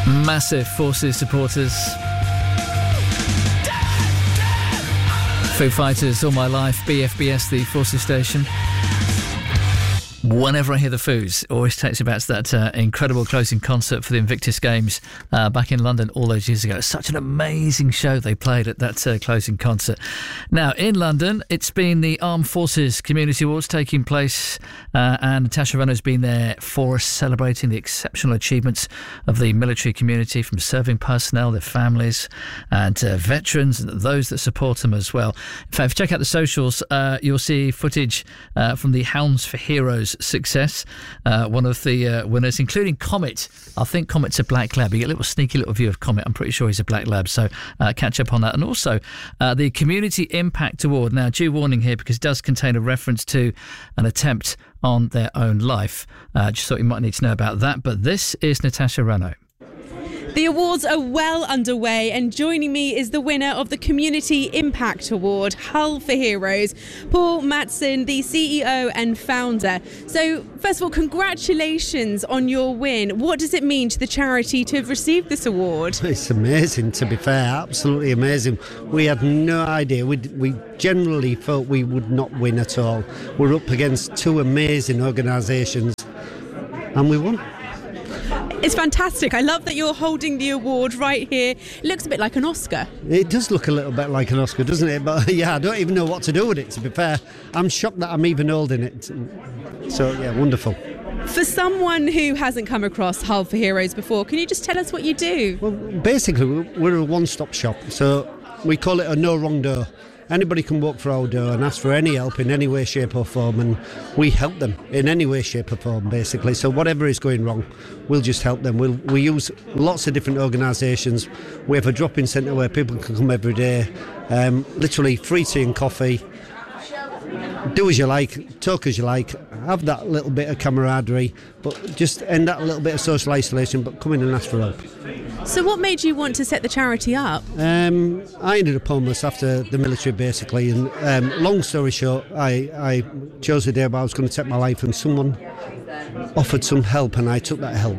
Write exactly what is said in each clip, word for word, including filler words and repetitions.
Massive Forces supporters. Foo Fighters all my life, B F B S, the Forces station. Whenever I hear the Foos, it always takes me back to that uh, incredible closing concert for the Invictus Games uh, back in London all those years ago. It's such an amazing show they played at that uh, closing concert. Now, in London, it's been the Armed Forces Community Awards taking place, uh, and Natasha Renault's been there for us, celebrating the exceptional achievements of the military community, from serving personnel, their families, and uh, veterans, and those that support them as well. In fact, if you check out the socials, uh, you'll see footage uh, from the Hounds for Heroes success. Uh, one of the uh, winners, including Comet. I think Comet's a black lab. You get a little sneaky little view of Comet. I'm pretty sure he's a black lab, so uh, catch up on that. And also uh, the Community Impact Award. Now, due warning here, because it does contain a reference to an attempt on their own life. Uh, just thought you might need to know about that. But this is Natasha Renault. The awards are well underway, and joining me is the winner of the Community Impact Award, Hull for Heroes, Paul Matson, the C E O and founder. So, first of all, congratulations on your win. What does it mean to the charity to have received this award? It's amazing, to be fair, absolutely amazing. We had no idea. We, we generally thought we would not win at all. We're up against two amazing organisations, and we won. It's fantastic. I love that you're holding the award right here. It looks a bit like an Oscar. It does look a little bit like an Oscar, doesn't it? But yeah, I don't even know what to do with it, to be fair. I'm shocked that I'm even holding it. So yeah, wonderful. For someone who hasn't come across Hull for Heroes before, can you just tell us what you do? Well, basically, we're a one-stop shop. So we call it a no wrong door. Anybody can walk for our door and ask for any help in any way, shape or form, and we help them in any way, shape or form, basically. So whatever is going wrong, we'll just help them. We'll, we use lots of different organisations. We have a drop-in centre where people can come every day, um, literally free tea and coffee. Do as you like, talk as you like, have that little bit of camaraderie, but just end that little bit of social isolation, but come in and ask for help. So what made you want to set the charity up? Um, I ended up homeless after the military, basically, and um, long story short, I, I chose the day where I was going to take my life, and someone offered some help, and I took that help.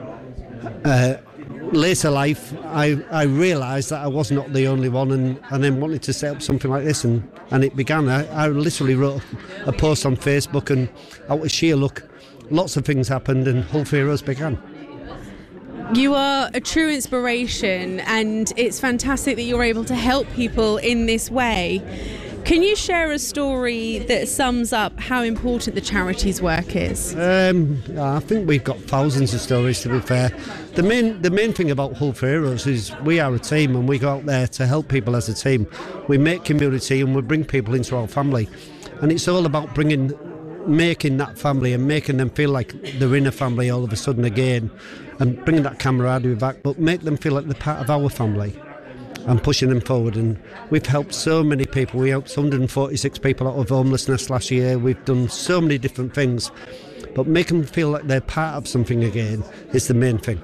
Uh, later life, I, I realised that I was not the only one, and, and then wanted to set up something like this, and, and it began. I, I literally wrote a post on Facebook, and out of sheer luck, lots of things happened, and Hull for Heroes began. You are a true inspiration, and it's fantastic that you're able to help people in this way. Can you share a story that sums up how important the charity's work is? Um, I think we've got thousands of stories, to be fair. The main the main thing about Hull for Heroes is we are a team, and we go out there to help people as a team. We make community, and we bring people into our family, and it's all about bringing making that family and making them feel like they're in a family all of a sudden again, and bringing that camaraderie back, but make them feel like they're part of our family and pushing them forward. And we've helped so many people. We helped one hundred forty-six people out of homelessness last year. We've done so many different things, but make them feel like they're part of something again is the main thing.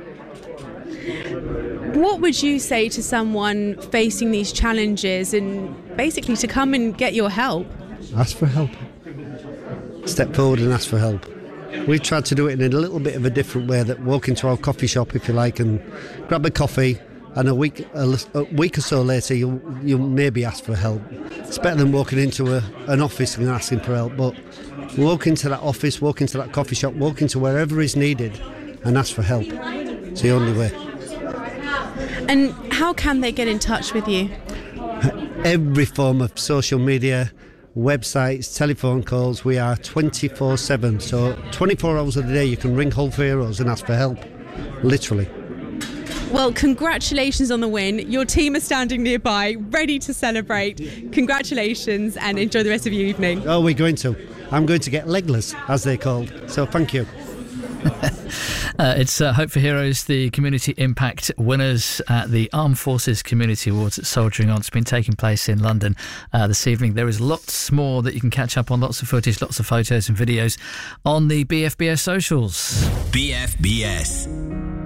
What would you say to someone facing these challenges and basically to come and get your help? Ask for help. Step forward and ask for help. We tried to do it in a little bit of a different way, that walk into our coffee shop, if you like, and grab a coffee, and a week a, a week or so later you'll, you'll maybe ask for help. It's better than walking into a, an office and asking for help, but walk into that office, walk into that coffee shop, walk into wherever is needed and ask for help. It's the only way. And how can they get in touch with you? Every form of social media, websites, telephone calls. We are twenty-four seven, so twenty-four hours of the day you can ring Hull for Heroes and ask for help, literally. Well, congratulations on the win. Your team are standing nearby, ready to celebrate. Congratulations, and enjoy the rest of your evening. Oh, we're going to. I'm going to get legless, as they're called, so thank you. uh, it's uh, Hope for Heroes, the Community Impact winners at the Armed Forces Community Awards at Soldiering On. It's been taking place in London uh, this evening. There is lots more that you can catch up on, lots of footage, lots of photos and videos on the B F B S socials. B F B S.